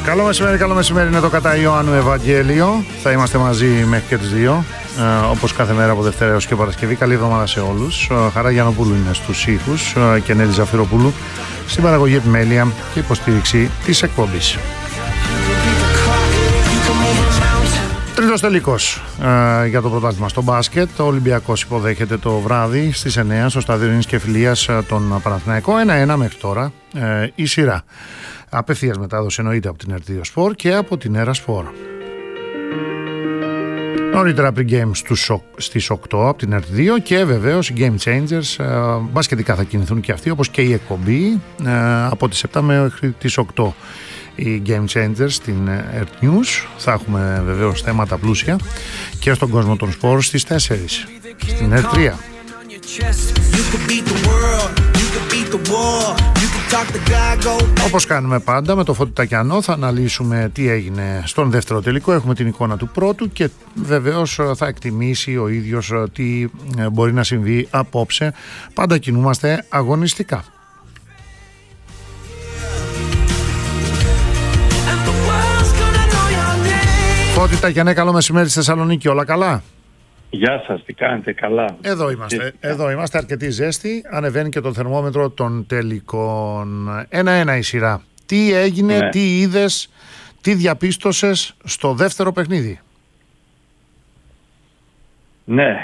Καλό μεσημέρι, είναι το κατά Ιωάννου Ευαγγέλιο. Θα είμαστε μαζί μέχρι και τις 2, όπως κάθε μέρα από Δευτέρα έως και Παρασκευή. Καλή εβδομάδα σε όλους. Χαρά Γιαννοπούλου είναι στους ήχους και Νέλη Ζαφυροπούλου στην παραγωγή, επιμέλεια και υποστήριξη της εκπομπής. Τρίτος τελικός για το πρωτάθλημα στο μπάσκετ. Ο Ολυμπιακός υποδέχεται το βράδυ στις 9 στο στάδιο Ειρήνης και Φιλίας τον Παναθηναϊκό. 1-1 μέχρι τώρα η σειρά. Απευθείας μετάδοση εννοείται από την RTO Sport και από την Era Sport. Νωρίτερα pre-game στις 8 από την RT2 και βεβαίως οι Game Changers μπασκετικά θα κινηθούν και αυτοί, όπως και η εκπομπή από τις 7 μέχρι τις 8. Οι Game Changers στην Earth News. Θα έχουμε βεβαίως θέματα πλούσια και στον κόσμο των σπορ στις 4 στην Earth 3. Όπως κάνουμε πάντα με το Φώτη Τακιανό, θα αναλύσουμε τι έγινε στον δεύτερο τελικό. Έχουμε την εικόνα του πρώτου και βεβαίως θα εκτιμήσει ο ίδιος τι μπορεί να συμβεί απόψε. Πάντα κινούμαστε αγωνιστικά. Φώτη Τακιανέ, καλό μεσημέρι στη Θεσσαλονίκη, όλα καλά? Γεια σας, τι κάνετε, καλά? Εδώ είμαστε, αρκετή ζέστη, ανεβαίνει και το θερμόμετρο των τελικών. 1-1 η σειρά. Τι έγινε, ναι. Τι είδες, τι διαπίστωσες στο δεύτερο παιχνίδι? Ναι,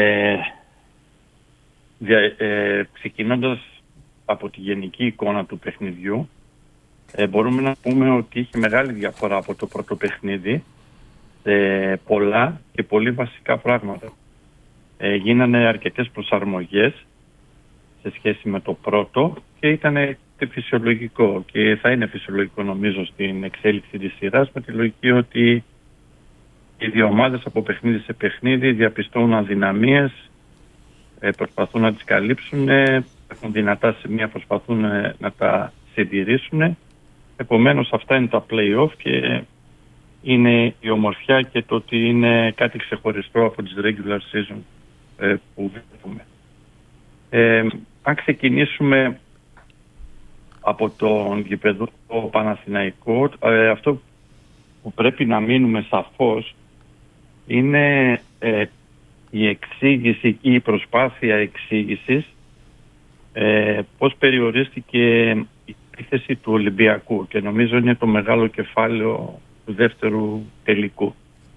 ξεκινώντας από τη γενική εικόνα του παιχνιδιού, μπορούμε να πούμε ότι είχε μεγάλη διαφορά από το πρώτο παιχνίδι. Πολλά και πολύ βασικά πράγματα. Γίνανε αρκετές προσαρμογές σε σχέση με το πρώτο και ήταν φυσιολογικό και θα είναι φυσιολογικό νομίζω στην εξέλιξη της σειράς, με τη λογική ότι οι δύο ομάδες από παιχνίδι σε παιχνίδι διαπιστώνουν αδυναμίες, προσπαθούν να τις καλύψουν, έχουν δυνατά σημεία, προσπαθούν να τα συντηρήσουν. Επομένως αυτά είναι τα play-off και είναι η ομορφιά και το ότι είναι κάτι ξεχωριστό από τις regular season που βλέπουμε. Αν ξεκινήσουμε από τον γηπεδό Παναθηναϊκό, αυτό που πρέπει να μείνουμε σαφώς είναι η εξήγηση ή η προσπάθεια εξήγησης πώς περιορίστηκε η επίθεση του Ολυμπιακού, και νομίζω είναι το μεγάλο κεφάλαιο του δεύτερου τελικού.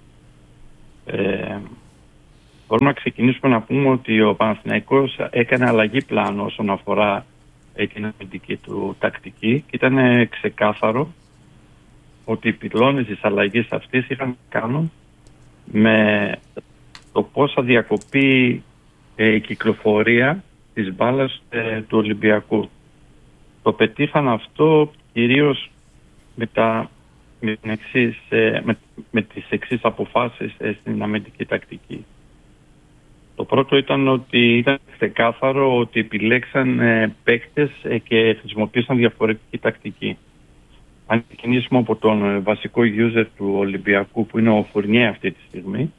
Μπορούμε να ξεκινήσουμε να πούμε ότι ο Παναθηναϊκός έκανε αλλαγή πλάνο όσον αφορά την αμυντική του τακτική και ήταν ξεκάθαρο ότι οι πυλώνες της αλλαγής αυτής είχαν να κάνουν με το πώς θα διακοπεί η κυκλοφορία της μπάλας του Ολυμπιακού. Το πετύχαν αυτό κυρίως με τις εξής αποφάσεις στην αμυντική τακτική. Το πρώτο ήταν ότι ήταν ξεκάθαρο ότι επιλέξαν παίκτες και χρησιμοποίησαν διαφορετική τακτική. Αν ξεκινήσουμε από τον βασικό user του Ολυμπιακού, που είναι ο Φουρνιέ αυτή τη στιγμή,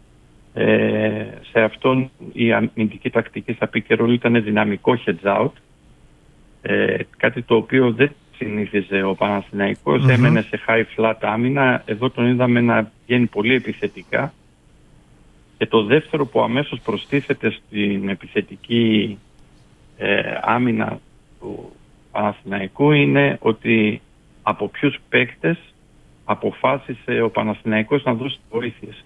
σε αυτόν η αμυντική τακτική στα pick and roll ήταν δυναμικό heads out, κάτι το οποίο δεν συνήθιζε ο Παναθηναϊκός. Έμενε σε high flat άμυνα. Εδώ τον είδαμε να βγαίνει πολύ επιθετικά. Και το δεύτερο που αμέσως προστίθεται στην επιθετική άμυνα του Παναθηναϊκού είναι ότι από ποιους παίκτες αποφάσισε ο Παναθηναϊκός να δώσει βοήθειες.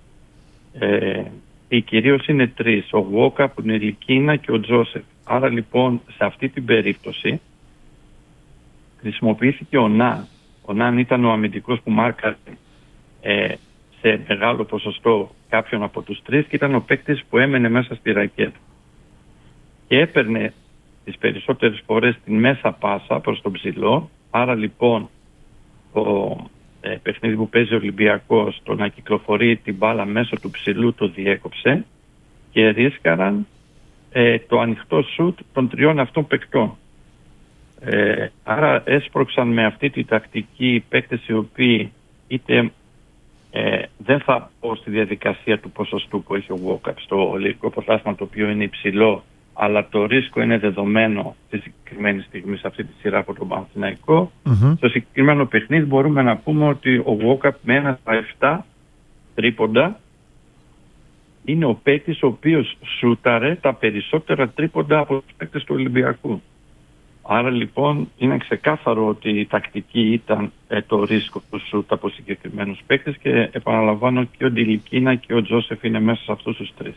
Οι κυρίως είναι τρεις: ο Γουόκα, που είναι η Λικίνα, και ο Τζόσεφ. Άρα λοιπόν σε αυτή την περίπτωση χρησιμοποιήθηκε ο Ναν. Ο Ναν ήταν ο αμυντικός που μάρκαρε σε μεγάλο ποσοστό κάποιον από τους τρεις και ήταν ο παίκτης που έμενε μέσα στη ρακέτα. Και έπαιρνε τις περισσότερες φορές την μέσα πάσα προς τον ψηλό. Άρα λοιπόν το παιχνίδι που παίζει ο Ολυμπιακός, το να κυκλοφορεί την μπάλα μέσω του ψηλού, το διέκοψε και ρίσκαραν το ανοιχτό σουτ των τριών αυτών παικτών. Άρα έσπρωξαν με αυτή τη τακτική παίκτες οι οποίοι είτε δεν θα πω στη διαδικασία του ποσοστού που έχει ο Walkup στο ελληνικό πρωτάθλημα, το οποίο είναι υψηλό αλλά το ρίσκο είναι δεδομένο τη συγκεκριμένη στιγμή σε αυτή τη σειρά από τον Παναθηναϊκό. Στο συγκεκριμένο παιχνίδι μπορούμε να πούμε ότι ο Walkup με 1 στα 7 τρίποντα είναι ο παίκτης ο οποίος σούταρε τα περισσότερα τρίποντα από τους παίκτες του Ολυμπιακού. Άρα λοιπόν είναι ξεκάθαρο ότι η τακτική ήταν το ρίσκο του σούτ από συγκεκριμένους παίκτες και επαναλαμβάνω και ο Ντιλικίνα και ο Τζόσεφ είναι μέσα σε αυτούς τους τρεις.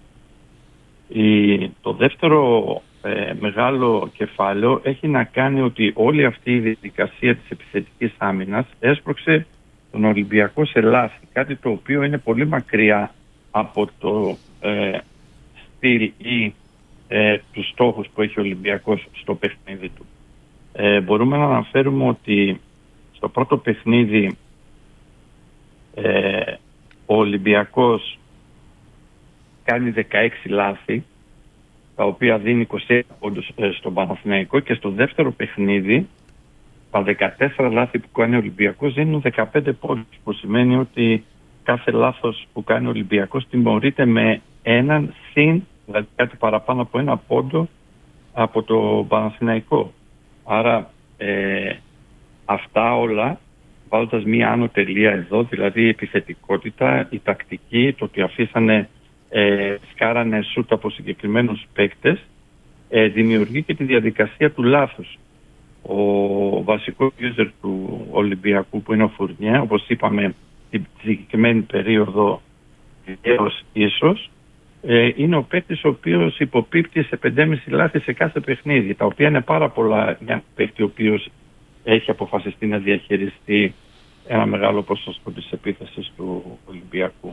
Το δεύτερο μεγάλο κεφάλαιο έχει να κάνει ότι όλη αυτή η διαδικασία της επιθετικής άμυνας έσπρωξε τον Ολυμπιακό σε λάθη, κάτι το οποίο είναι πολύ μακριά από το στυλ ή τους στόχους που έχει ο Ολυμπιακός στο παιχνίδι του. Μπορούμε να αναφέρουμε ότι στο πρώτο παιχνίδι ο Ολυμπιακός κάνει 16 λάθη, τα οποία δίνει 21 πόντους στον Παναθηναϊκό, και στο δεύτερο παιχνίδι τα 14 λάθη που κάνει ο Ολυμπιακός δίνουν 15 πόντους, που σημαίνει ότι κάθε λάθος που κάνει ο Ολυμπιακός τιμωρείται με έναν συν, δηλαδή κάτι παραπάνω από 1 πόντο από το Παναθηναϊκό. Άρα αυτά όλα, βάζοντας μία άνω τελεία εδώ, δηλαδή η επιθετικότητα, η τακτική, το ότι αφήσανε σκάρανε σούτ από συγκεκριμένους παίκτες, δημιουργεί και τη διαδικασία του λάθους. Ο βασικός user του Ολυμπιακού, που είναι ο Φουρνιέ, όπως είπαμε την συγκεκριμένη περίοδο ίσως, είναι ο παίκτης ο οποίος υποπίπτει σε 5,5 λάθη σε κάθε παιχνίδι, τα οποία είναι πάρα πολλά για ένα παίκτη ο οποίος έχει αποφασιστεί να διαχειριστεί ένα μεγάλο ποσοστό της επίθεσης του Ολυμπιακού.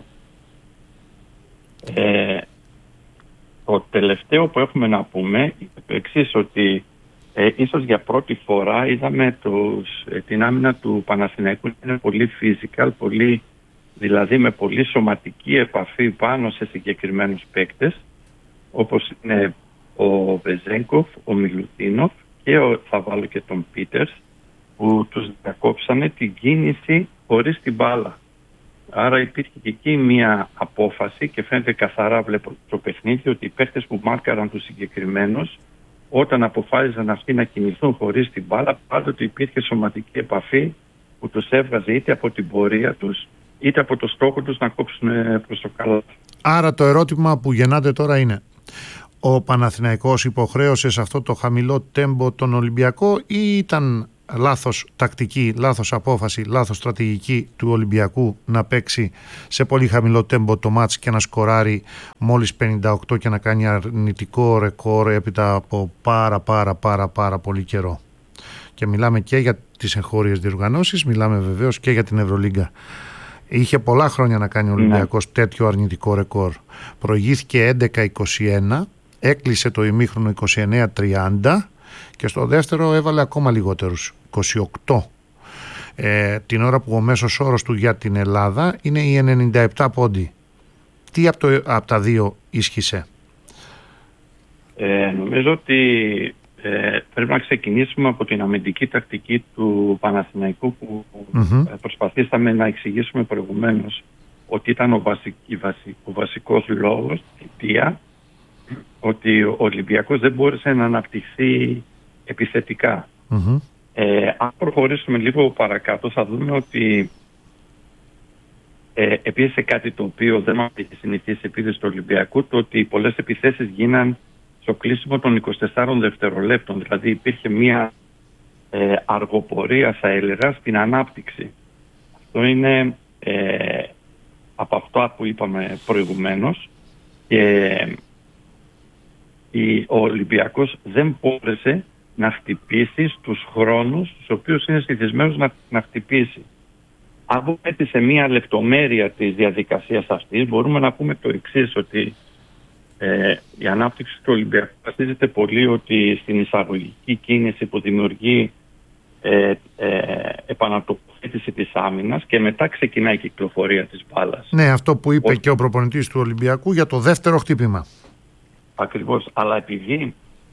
Το τελευταίο που έχουμε να πούμε είναι το εξής, ότι ίσως για πρώτη φορά είδαμε την άμυνα του Παναθηναϊκού είναι πολύ physical, δηλαδή με πολύ σωματική επαφή πάνω σε συγκεκριμένους παίκτες, όπως είναι ο Βεζέγκοφ, ο Μιλουτίνοφ και θα βάλω και τον Πίτερς, που τους διακόψανε την κίνηση χωρίς την μπάλα. Άρα υπήρχε και εκεί μία απόφαση και φαίνεται καθαρά, βλέπω το παιχνίδι, ότι οι παίκτες που μάρκαραν τους συγκεκριμένους, όταν αποφάσιζαν αυτοί να κινηθούν χωρίς την μπάλα, πάντοτε υπήρχε σωματική επαφή που τους έβγαζε είτε από την πορεία τους είτε από το στόχο τους να κόψουν προς το καλάθι. Άρα το ερώτημα που γεννάται τώρα είναι: ο Παναθηναϊκός υποχρέωσε σε αυτό το χαμηλό τέμπο τον Ολυμπιακό, ή ήταν λάθος τακτική, λάθος απόφαση, λάθος στρατηγική του Ολυμπιακού να παίξει σε πολύ χαμηλό τέμπο το μάτς και να σκοράρει μόλις 58 και να κάνει αρνητικό ρεκόρ έπειτα από πάρα πολύ καιρό? Και μιλάμε και για τις εγχώριες διοργανώσεις, μιλάμε βεβαίως και για την Ευρωλίγκα. Είχε πολλά χρόνια να κάνει ο Ολυμπιακός τέτοιο αρνητικό ρεκόρ. Προηγήθηκε 11-21, έκλεισε το ημίχρονο 29-30 και στο δεύτερο έβαλε ακόμα λιγότερους, 28. Την ώρα που ο μέσος όρος του για την Ελλάδα είναι οι 97 πόντι. Τι από τα δύο ίσχυσε? Νομίζω ότι πρέπει να ξεκινήσουμε από την αμυντική τακτική του Παναθηναϊκού που προσπαθήσαμε να εξηγήσουμε προηγουμένως, ότι ήταν ο βασικός λόγος, η αιτία, ότι ο Ολυμπιακός δεν μπόρεσε να αναπτυχθεί επιθετικά. Αν προχωρήσουμε λίγο παρακάτω θα δούμε ότι επίσης κάτι το οποίο δεν μας έχει συνηθίσει επίθεση του Ολυμπιακού, το ότι πολλές επιθέσεις γίναν στο κλείσιμο των 24 δευτερολέπτων, δηλαδή υπήρχε μια αργοπορία, θα έλεγα, στην ανάπτυξη. Αυτό είναι από αυτό που είπαμε προηγουμένως, και ο Ολυμπιακός δεν μπόρεσε να χτυπήσει στους χρόνους στους οποίους είναι συνηθισμένος να χτυπήσει. Αν δούμε σε μία λεπτομέρεια της διαδικασίας αυτής, μπορούμε να πούμε το εξής, ότι η ανάπτυξη του Ολυμπιακού βασίζεται πολύ ότι στην εισαγωγική κίνηση που δημιουργεί επανατοποθέτηση της άμυνας και μετά ξεκινάει η κυκλοφορία της μπάλας. Ναι, αυτό που είπε και ο προπονητής του Ολυμπιακού για το δεύτερο χτύπημα. Ακριβώς, αλλά επειδή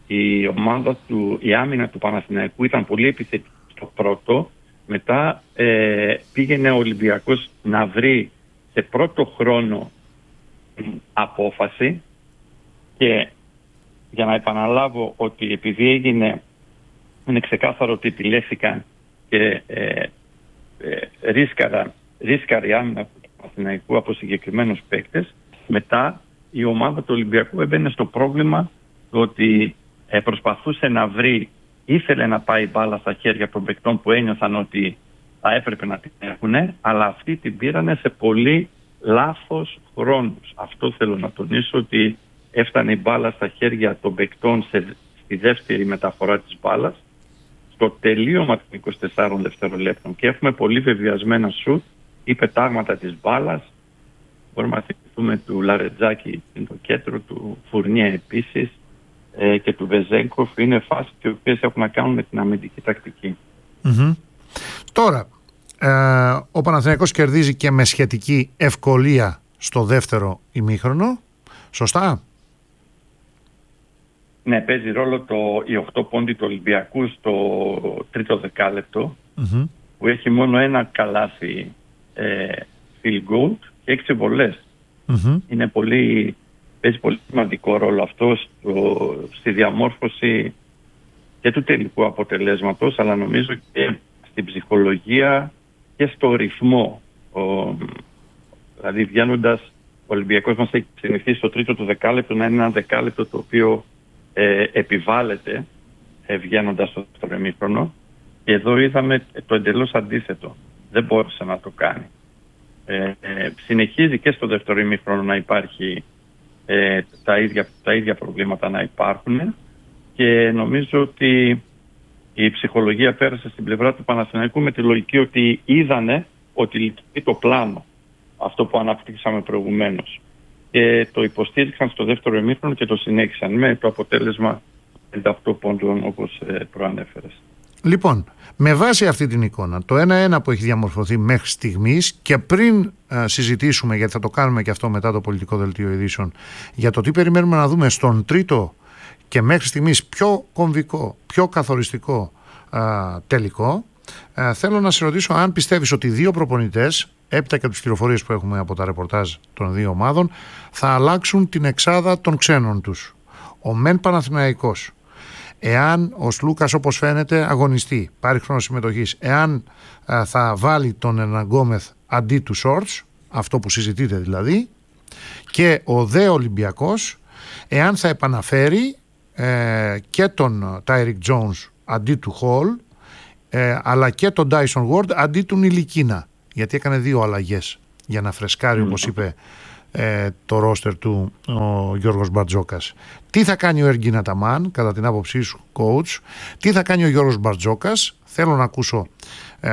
η άμυνα του Παναθηναϊκού ήταν πολύ επιθετική στο πρώτο, μετά πήγαινε ο Ολυμπιακός να βρει σε πρώτο χρόνο απόφαση, και για να επαναλάβω ότι επειδή είναι ξεκάθαρο ότι επιλέχθηκαν και ρίσκαρη άμυνα του Παναθηναϊκού από συγκεκριμένους παίκτες, μετά η ομάδα του Ολυμπιακού έμπαινε στο πρόβλημα ότι προσπαθούσε να βρει, ήθελε να πάει μπάλα στα χέρια των παικτών που ένιωθαν ότι θα έπρεπε να την έχουν, αλλά αυτοί την πήρανε σε πολύ λάθος χρόνους. Αυτό θέλω να τονίσω, ότι έφτανε η μπάλα στα χέρια των παικτών στη δεύτερη μεταφορά της μπάλας, στο τελείωμα των 24 δευτερολέπτων, και έχουμε πολύ βεβαιασμένα σουτ ή πετάγματα της μπάλας. Μπορούμε να θυμηθούμε του Λαρετζάκη το κέντρο, του Φουρνιέ επίσης, και του Βεζέγκοφ. Είναι φάσεις οι οποίες έχουν να κάνουν με την αμυντική τακτική. Mm-hmm. Τώρα, ο Παναθηναϊκός κερδίζει και με σχετική ευκολία στο δεύτερο ημίχρονο. Σωστά? Ναι, παίζει ρόλο οι 8 πόντοι του Ολυμπιακού στο τρίτο δεκάλεπτο, mm-hmm. που έχει μόνο ένα καλάθι field goal και 6 βολές. Mm-hmm. Παίζει πολύ σημαντικό ρόλο αυτό στη διαμόρφωση και του τελικού αποτελέσματος, αλλά νομίζω και στην ψυχολογία και στο ρυθμό. Δηλαδή βγαίνοντας, ο Ολυμπιακός μας έχει συνηθίσει στο τρίτο του δεκάλεπτο να είναι ένα δεκάλεπτο το οποίο επιβάλλεται βγαίνοντας στο δεύτερο ημίχρονο, και εδώ είδαμε το εντελώς αντίθετο. Δεν μπόρεσε να το κάνει. Συνεχίζει και στο δεύτερο ημίχρονο να υπάρχει τα ίδια προβλήματα να υπάρχουν, και νομίζω ότι η ψυχολογία πέρασε στην πλευρά του Παναθηναϊκού με τη λογική ότι είδανε ότι λειτουργεί το πλάνο, αυτό που αναπτύξαμε προηγουμένως, και το υποστήριξαν στο δεύτερο ημίχρονο και το συνέχισαν με το αποτέλεσμα 58 πόντων, όπως προανέφερες. Λοιπόν, με βάση αυτή την εικόνα, το 1-1 που έχει διαμορφωθεί μέχρι στιγμής, και πριν συζητήσουμε, γιατί θα το κάνουμε και αυτό μετά το πολιτικό δελτίο ειδήσεων, για το τι περιμένουμε να δούμε στον τρίτο και μέχρι στιγμής πιο κομβικό, πιο καθοριστικό τελικό, θέλω να σε ρωτήσω αν πιστεύεις ότι οι δύο προπονητές, έπειτα και από τις πληροφορίες που έχουμε από τα ρεπορτάζ των δύο ομάδων, θα αλλάξουν την εξάδα των ξένων τους. Ο μεν Παναθηναϊκός, εάν ο Σλούκας, όπως φαίνεται, αγωνιστεί, πάρει χρόνο συμμετοχής, εάν θα βάλει τον Ερναγκόμεθ αντί του Σόρτς, αυτό που συζητείτε δηλαδή, και ο δε Ολυμπιακός, εάν θα επαναφέρει και τον Τάιρικ Τζόουνς αντί του Χολ, αλλά και τον Ντάισον Γουόρντ αντί του Νιλικίνα, γιατί έκανε δύο αλλαγές για να φρεσκάρει, όπως είπε, το ρόστερ του ο Γιώργος Μπαρτζόκας. Τι θα κάνει ο Εργκίν Αταμάν, κατά την άποψή σου coach, τι θα κάνει ο Γιώργος Μπαρτζόκας? Θέλω να ακούσω